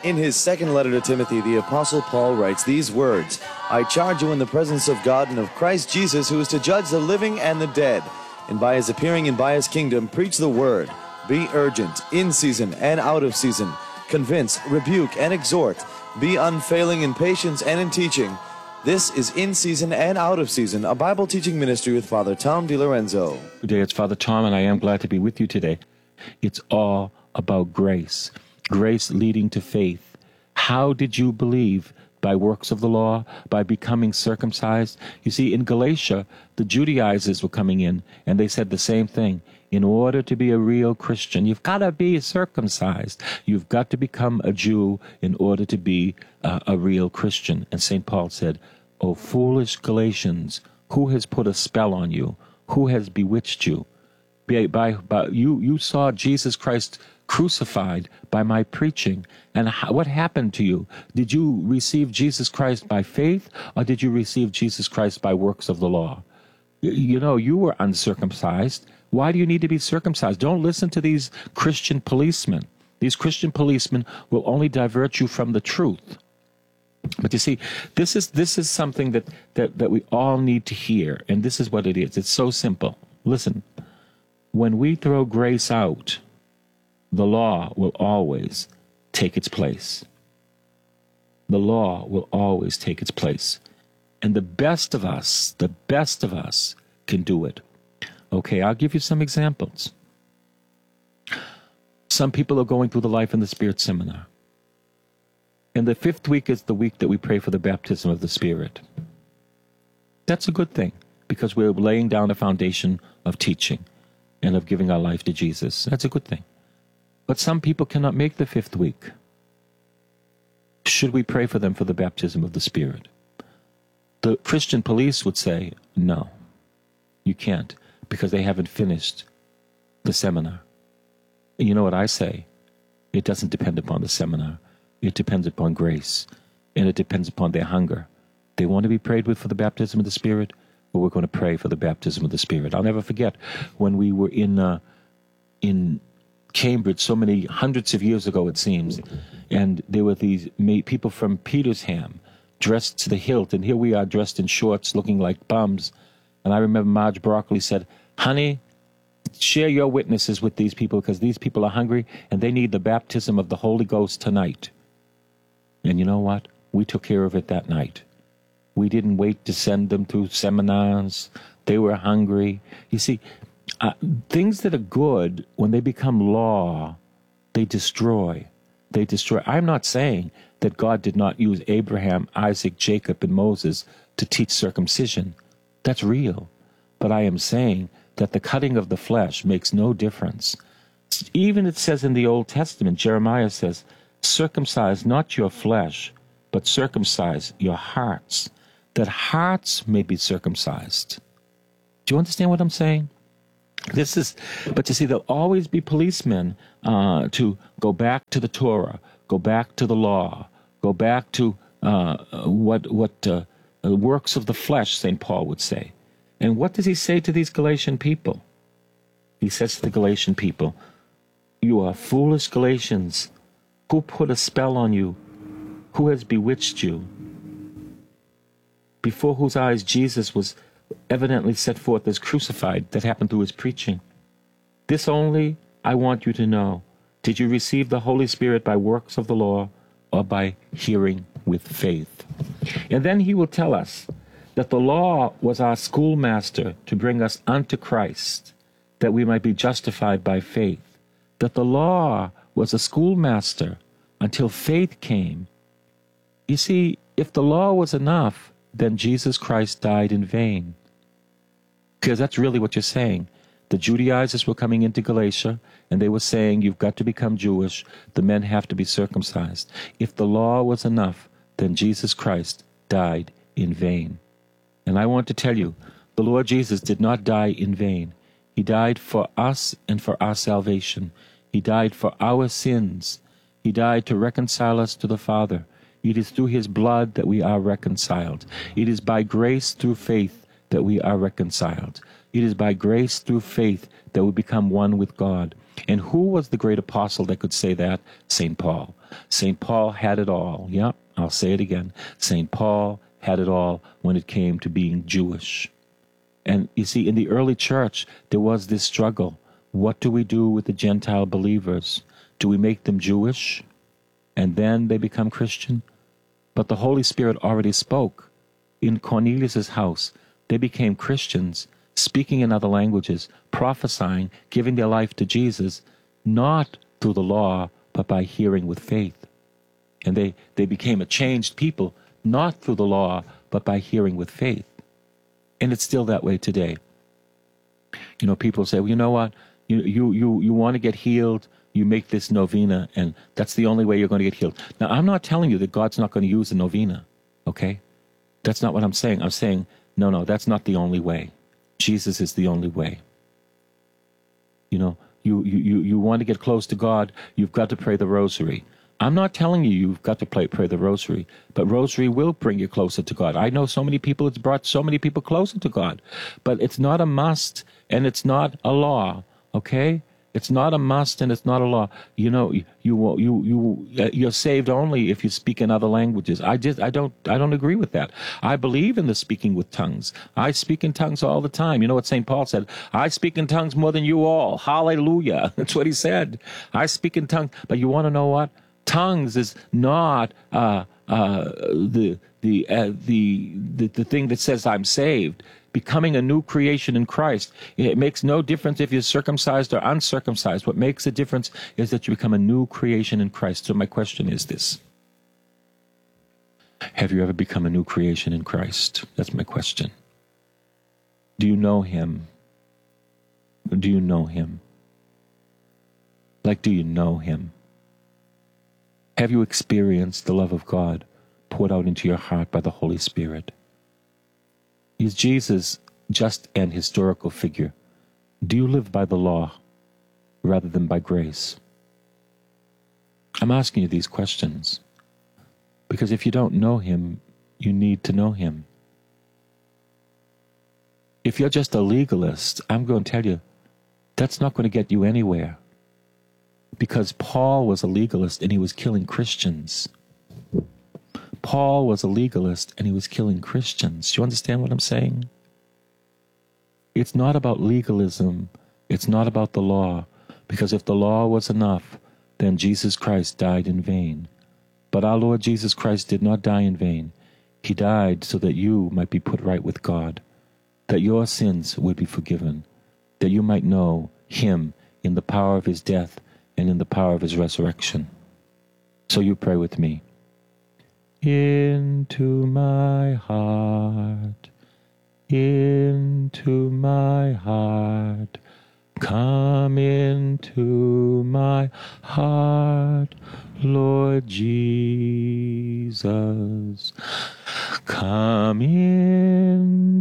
In his second letter to Timothy, the Apostle Paul writes these words, I charge you in the presence of God and of Christ Jesus, who is to judge the living and the dead, and by his appearing and by his kingdom, preach the word. Be urgent, in season and out of season. Convince, rebuke, and exhort. Be unfailing in patience and in teaching. This is In Season and Out of Season, a Bible teaching ministry with Father Tom DiLorenzo. Good day, it's Father Tom, and I am glad to be with you today. It's all about grace. Grace leading to faith. How did you believe? By works of the law? By becoming circumcised? You see, in Galatia, the Judaizers were coming in, and they said the same thing. In order to be a real Christian, you've got to be circumcised. You've got to become a Jew in order to be a real Christian. And St. Paul said, O foolish Galatians, who has put a spell on you? Who has bewitched you? You saw Jesus Christ crucified by my preaching. And what happened to you? Did you receive Jesus Christ by faith, or did you receive Jesus Christ by works of the law? You know, you were uncircumcised. Why do you need to be circumcised? Don't listen to these Christian policemen. These Christian policemen will only divert you from the truth. But you see, this is something that we all need to hear, and this is what it is. It's so simple. Listen, when we throw grace out, the law will always take its place. The law will always take its place. And the best of us can do it. Okay, I'll give you some examples. Some people are going through the Life in the Spirit seminar. And the 5th week is the week that we pray for the baptism of the Spirit. That's a good thing, because we're laying down a foundation of teaching and of giving our life to Jesus. That's a good thing. But some people cannot make the 5th week. Should we pray for them for the baptism of the Spirit? The Christian police would say, no, you can't, because they haven't finished the seminar. And you know what I say? It doesn't depend upon the seminar. It depends upon grace, and it depends upon their hunger. They want to be prayed with for the baptism of the Spirit, or we're going to pray for the baptism of the Spirit. I'll never forget when we were in Cambridge so many hundreds of years ago, it seems, and there were these people from Petersham dressed to the hilt, and here we are dressed in shorts looking like bums. And I remember Marge Broccoli said, honey, share your witnesses with these people, because these people are hungry and they need the baptism of the Holy Ghost tonight. And you know what? We took care of it that night. We didn't wait to send them through seminars. They were hungry. You see, things that are good, when they become law, they destroy. They destroy. I'm not saying that God did not use Abraham, Isaac, Jacob, and Moses to teach circumcision. That's real. But I am saying that the cutting of the flesh makes no difference. Even it says in the Old Testament, Jeremiah says, circumcise not your flesh, but circumcise your hearts, that hearts may be circumcised. Do you understand what I'm saying? But you see, there'll always be policemen to go back to the Torah, go back to the law, go back to works of the flesh, St. Paul would say. And what does he say to these Galatian people? He says to the Galatian people, you are foolish Galatians. Who put a spell on you? Who has bewitched you? Before whose eyes Jesus was evidently set forth as crucified. That happened through his preaching. This only I want you to know. Did you receive the Holy Spirit by works of the law, or by hearing with faith? And then he will tell us that the law was our schoolmaster to bring us unto Christ, that we might be justified by faith. That the law was a schoolmaster until faith came. You see, if the law was enough, then Jesus Christ died in vain. Because that's really what you're saying. The Judaizers were coming into Galatia, and they were saying, you've got to become Jewish. The men have to be circumcised. If the law was enough, then Jesus Christ died in vain. And I want to tell you, the Lord Jesus did not die in vain. He died for us and for our salvation. He died for our sins. He died to reconcile us to the Father. It is through his blood that we are reconciled. It is by grace through faith that we are reconciled. It is by grace through faith that we become one with God. And who was the great apostle that could say that? St. Paul. St. Paul had it all. Yeah, I'll say it again. St. Paul had it all when it came to being Jewish. And you see, in the early church, there was this struggle. What do we do with the Gentile believers? Do we make them Jewish and then they become Christian? But the Holy Spirit already spoke. In Cornelius' house, they became Christians, speaking in other languages, prophesying, giving their life to Jesus, not through the law, but by hearing with faith. And they became a changed people, not through the law, but by hearing with faith. And it's still that way today. You know, people say, well, you know what? You want to get healed, you make this novena, and that's the only way you're going to get healed. Now, I'm not telling you that God's not going to use the novena, okay? That's not what I'm saying. I'm saying, no, that's not the only way. Jesus is the only way. You know, you want to get close to God, you've got to pray the rosary. I'm not telling you you've got to pray the rosary, but rosary will bring you closer to God. I know so many people, it's brought so many people closer to God, but it's not a must and it's not a law, okay? It's not a must and it's not a law. You know, you're saved only if you speak in other languages. I don't agree with that. I believe in the speaking with tongues. I speak in tongues all the time. You know what St. Paul said? I speak in tongues more than you all. Hallelujah. That's what he said. I speak in tongues. But you want to know what? Tongues is not the thing that says I'm saved. Becoming a new creation in Christ. It makes no difference if you're circumcised or uncircumcised. What makes a difference is that you become a new creation in Christ. So my question is this. Have you ever become a new creation in Christ? That's my question. Do you know him? Do you know him? Like, do you know him? Have you experienced the love of God poured out into your heart by the Holy Spirit? Is Jesus just an historical figure? Do you live by the law rather than by grace? I'm asking you these questions because if you don't know him, you need to know him. If you're just a legalist, I'm going to tell you, that's not going to get you anywhere. Because Paul was a legalist and he was killing Christians. Paul was a legalist and he was killing Christians. Do you understand what I'm saying? It's not about legalism. It's not about the law. Because if the law was enough, then Jesus Christ died in vain. But our Lord Jesus Christ did not die in vain. He died so that you might be put right with God, that your sins would be forgiven, that you might know him in the power of his death and in the power of his resurrection. So you pray with me. Into my heart, into my heart, come into my heart, Lord Jesus. Come in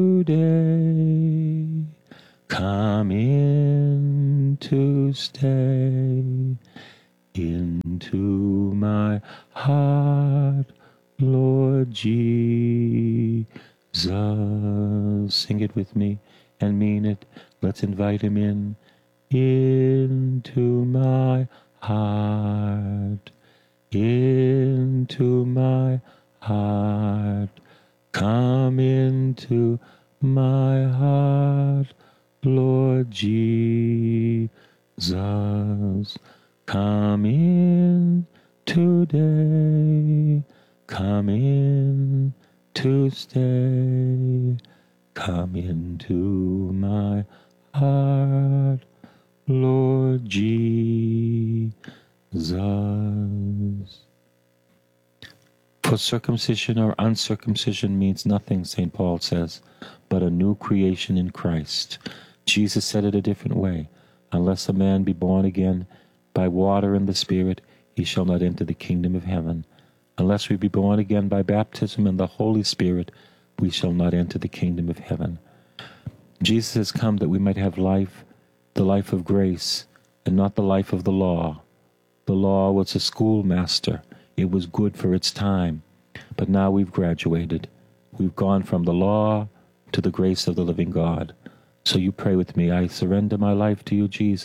today, come in to stay. Into my heart, Lord Jesus. Sing it with me and mean it. Let's invite him in. Into my heart, into my heart. Come into my heart, Lord Jesus. Come in today, come in to stay, come into my heart, Lord Jesus. For circumcision or uncircumcision means nothing, St. Paul says, but a new creation in Christ. Jesus said it a different way. Unless a man be born again by water and the Spirit, he shall not enter the kingdom of heaven. Unless we be born again by baptism and the Holy Spirit, we shall not enter the kingdom of heaven. Jesus has come that we might have life, the life of grace, and not the life of the law. The law was a schoolmaster. It was good for its time. But now we've graduated. We've gone from the law to the grace of the living God. So you pray with me. I surrender my life to you, Jesus.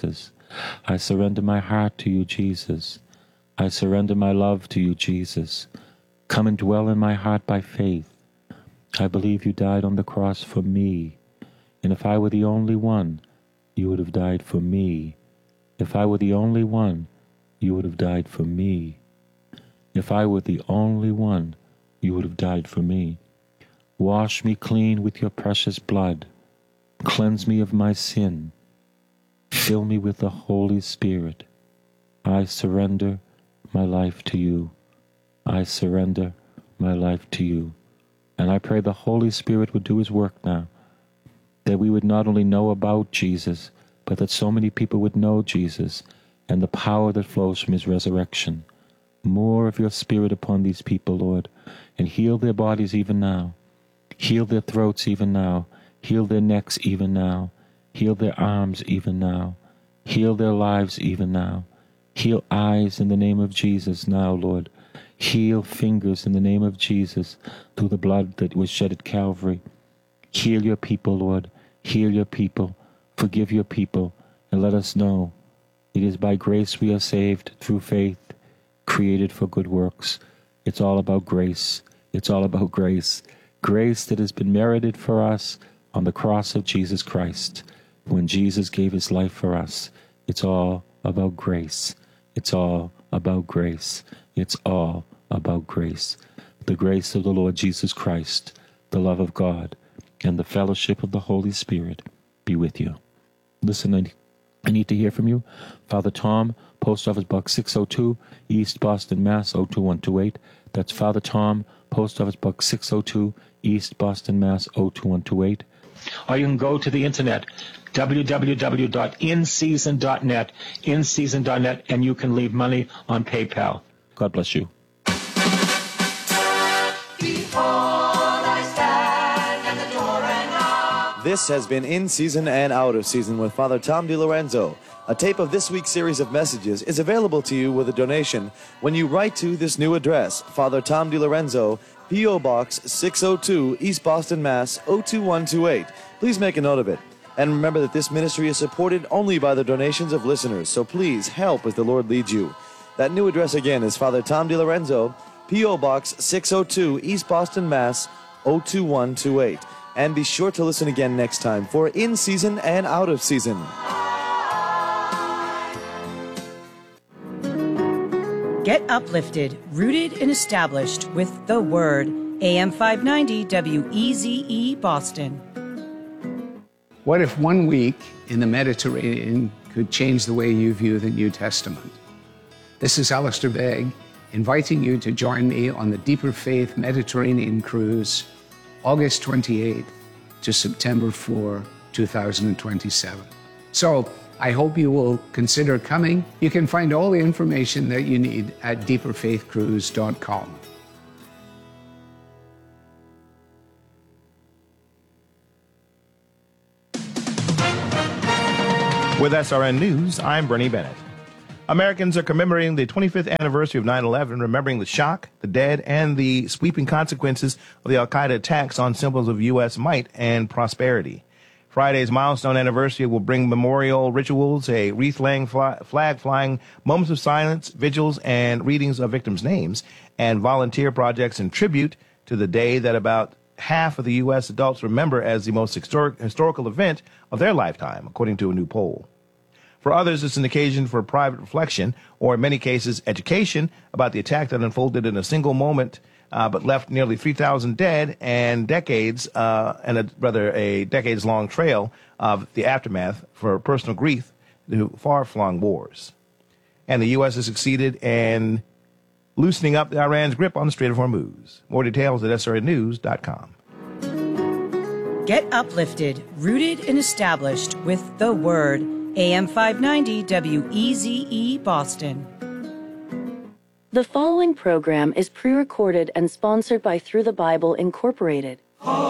I surrender my heart to you, Jesus. I surrender my love to you, Jesus. Come and dwell in my heart by faith. I believe you died on the cross for me. And if I were the only one, you would have died for me. If I were the only one, you would have died for me. If I were the only one, you would have died for me. Wash me clean with your precious blood. Cleanse me of my sin. Fill me with the Holy Spirit. I surrender my life to you. I surrender my life to you. And I pray the Holy Spirit would do his work now, that we would not only know about Jesus, but that so many people would know Jesus and the power that flows from his resurrection. More of your Spirit upon these people, Lord, and heal their bodies even now. Heal their throats even now. Heal their necks even now. Heal their arms even now. Heal their lives even now. Heal eyes in the name of Jesus now, Lord. Heal fingers in the name of Jesus through the blood that was shed at Calvary. Heal your people, Lord. Heal your people. Forgive your people. And let us know it is by grace we are saved through faith, created for good works. It's all about grace. It's all about grace. Grace that has been merited for us on the cross of Jesus Christ. When Jesus gave his life for us, it's all about grace. It's all about grace. It's all about grace. The grace of the Lord Jesus Christ, the love of God, and the fellowship of the Holy Spirit be with you. Listen, I need to hear from you. Father Tom, Post Office Box 602, East Boston, Mass. 02128. That's Father Tom, Post Office Box 602, East Boston, Mass. 02128. Or you can go to the internet, www.inseason.net, inseason.net, and you can leave money on PayPal. God bless you. This has been In Season and Out of Season with Father Tom DiLorenzo. A tape of this week's series of messages is available to you with a donation when you write to this new address, Father Tom DiLorenzo, P.O. Box 602, East Boston, Mass. 02128. Please make a note of it. And remember that this ministry is supported only by the donations of listeners, so please help as the Lord leads you. That new address again is Father Tom DiLorenzo, P.O. Box 602, East Boston, Mass. 02128. And be sure to listen again next time for In Season and Out of Season. Get uplifted, rooted and established with the Word. AM 590 WEZE Boston. What if 1 week in the Mediterranean could change the way you view the New Testament? This is Alistair Begg, inviting you to join me on the Deeper Faith Mediterranean Cruise, August 28th to September 4, 2027. So I hope you will consider coming. You can find all the information that you need at deeperfaithcruise.com. With SRN News, I'm Bernie Bennett. Americans are commemorating the 25th anniversary of 9/11, remembering the shock, the dead, and the sweeping consequences of the al-Qaeda attacks on symbols of U.S. might and prosperity. Friday's milestone anniversary will bring memorial rituals, a wreath-laying, flag-flying, moments of silence, vigils, and readings of victims' names, and volunteer projects in tribute to the day that about half of the U.S. adults remember as the most historical event of their lifetime, according to a new poll. For others, it's an occasion for private reflection, or in many cases, education about the attack that unfolded in a single moment, but left nearly 3,000 dead and a decades-long trail of the aftermath for personal grief to far-flung wars. And the U.S. has succeeded in loosening up Iran's grip on the Strait of Hormuz. More details at srnnews.com. Get uplifted, rooted and established with the Word. AM 590 WEZE Boston. The following program is pre-recorded and sponsored by Through the Bible Incorporated.